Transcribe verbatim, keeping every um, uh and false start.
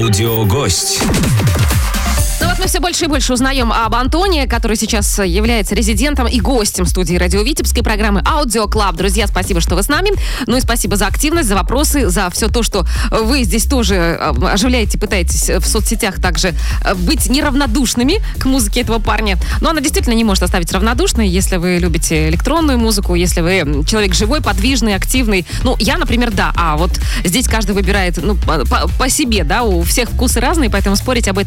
Аудиогость. Ну вот мы все больше и больше узнаем об Антоне, который сейчас является резидентом и гостем студии радио Витебской программы Audio Club. Друзья, спасибо, что вы с нами. Ну и спасибо за активность, за вопросы, за все то, что вы здесь тоже оживляете, пытаетесь в соцсетях также быть неравнодушными к музыке этого парня. Но она действительно не может оставить равнодушной, если вы любите электронную музыку, если вы человек живой, подвижный, активный. Ну, я, например, да. А вот здесь каждый выбирает ну, по, по себе, да, у всех вкусы разные, поэтому спорить об этом